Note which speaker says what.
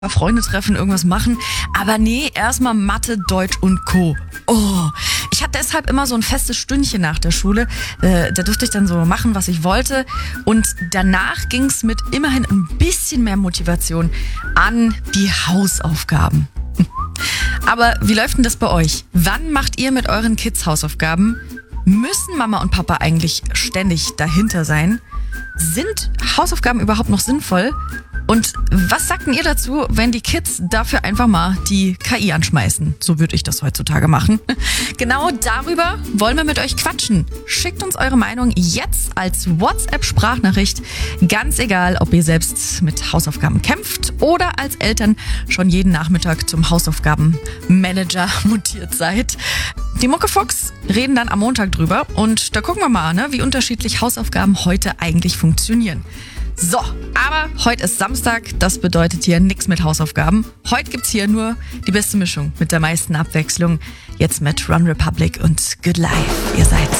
Speaker 1: Freunde treffen, irgendwas machen. Aber nee, erstmal Mathe, Deutsch und Co. Oh, ich hatte deshalb immer so ein festes Stündchen nach der Schule. Da durfte ich dann so machen, was ich wollte. Und danach ging's mit immerhin ein bisschen mehr Motivation an die Hausaufgaben. Aber wie läuft denn das bei euch? Wann macht ihr mit euren Kids Hausaufgaben? Müssen Mama und Papa eigentlich ständig dahinter sein? Sind Hausaufgaben überhaupt noch sinnvoll? Und was sagt denn ihr dazu, wenn die Kids dafür einfach mal die KI anschmeißen? So würde ich das heutzutage machen. Genau darüber wollen wir mit euch quatschen. Schickt uns eure Meinung jetzt als WhatsApp-Sprachnachricht. Ganz egal, ob ihr selbst mit Hausaufgaben kämpft oder als Eltern schon jeden Nachmittag zum Hausaufgabenmanager mutiert seid. Die Muckefuchs reden dann am Montag drüber und da gucken wir mal, wie unterschiedlich Hausaufgaben heute eigentlich funktionieren. So, aber heute ist Samstag, das bedeutet hier nichts mit Hausaufgaben. Heute gibt's hier nur die beste Mischung mit der meisten Abwechslung. Jetzt mit Run Republic und Good Life. Ihr seid's.